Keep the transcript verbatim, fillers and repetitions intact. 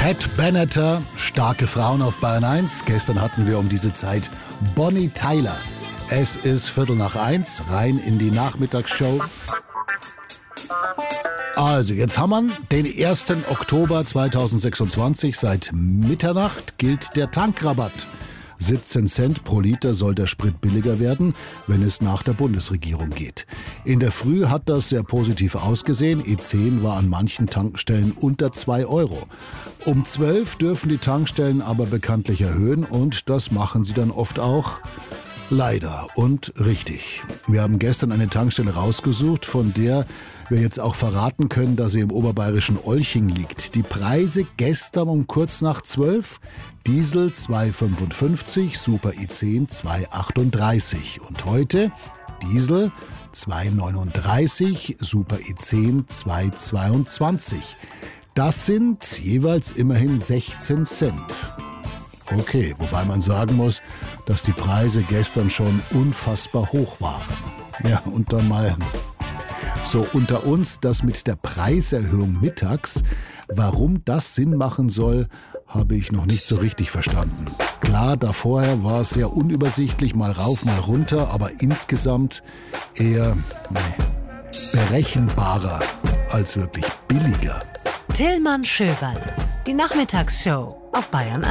Pat Benatar, starke Frauen auf Bayern eins. Gestern hatten wir um diese Zeit Bonnie Tyler. Es ist Viertel nach eins, rein in die Nachmittagsshow. Also, jetzt haben wir den ersten Oktober zweitausendsechsundzwanzig. Seit Mitternacht gilt der Tankrabatt. siebzehn Cent pro Liter soll der Sprit billiger werden, wenn es nach der Bundesregierung geht. In der Früh hat das sehr positiv ausgesehen. E zehn war an manchen Tankstellen unter zwei Euro. Um zwölf dürfen die Tankstellen aber bekanntlich erhöhen und das machen sie dann oft auch. Leider und richtig. Wir haben gestern eine Tankstelle rausgesucht, von der wir jetzt auch verraten können, dass sie im oberbayerischen Olching liegt. Die Preise gestern um kurz nach zwölf. Diesel zwei Komma fünfundfünfzig, Super i zehn zwei Komma achtunddreißig. Und heute Diesel zwei Komma neununddreißig, Super i zehn zwei Komma zweiundzwanzig. Das sind jeweils immerhin sechzehn Cent. Okay, wobei man sagen muss, dass die Preise gestern schon unfassbar hoch waren. Ja, und dann mal so unter uns, das mit der Preiserhöhung mittags, warum das Sinn machen soll, habe ich noch nicht so richtig verstanden. Klar, da vorher war es sehr unübersichtlich, mal rauf, mal runter, aber insgesamt eher, nee, berechenbarer als wirklich billiger. Tillmann Schöberl, die Nachmittagsshow auf Bayern eins.